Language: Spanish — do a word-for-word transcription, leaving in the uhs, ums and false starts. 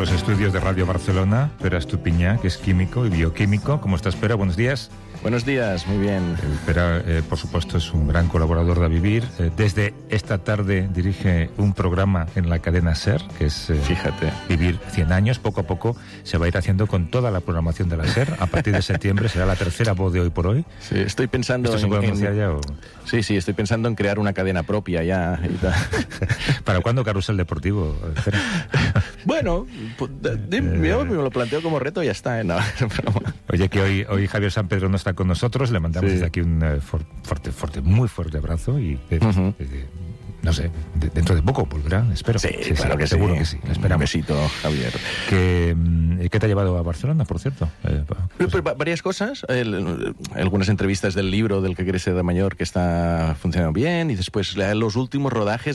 los estudios de Radio Barcelona, Pere Estupiñá, que es químico y bioquímico. ¿Cómo estás, Pere? Buenos días. Buenos días, muy bien. Pere, eh, por supuesto, es un gran colaborador de A Vivir. Eh, desde esta tarde dirige un programa en la cadena SER, que es eh, Fíjate. Vivir cien años. Poco a poco se va a ir haciendo con toda la programación de la SER. A partir de septiembre será la tercera voz de Hoy por Hoy. Sí, estoy pensando ¿Esto se puede en, anunciar en... ya? O... Sí, sí, estoy pensando en crear una cadena propia ya. Y tal. ¿Para cuándo Carrusel Deportivo? Bueno, pues, de, yo me lo planteo como reto y ya está. ¿eh? No, Oye, que hoy, hoy Javier San Pedro no está con nosotros, le mandamos sí. desde aquí un uh, fuerte, fuerte, muy fuerte abrazo y eh, uh-huh. eh, no sé, de, dentro de poco volverá, espero. Sí, sí claro sí, que seguro sí. que sí. Le esperamos. Un besito, Javier. ¿Qué, ¿Qué te ha llevado a Barcelona, por cierto? Eh, pues, pues, varias cosas, el, algunas entrevistas del libro del que quiere ser de mayor que está funcionando bien y después los últimos rodajes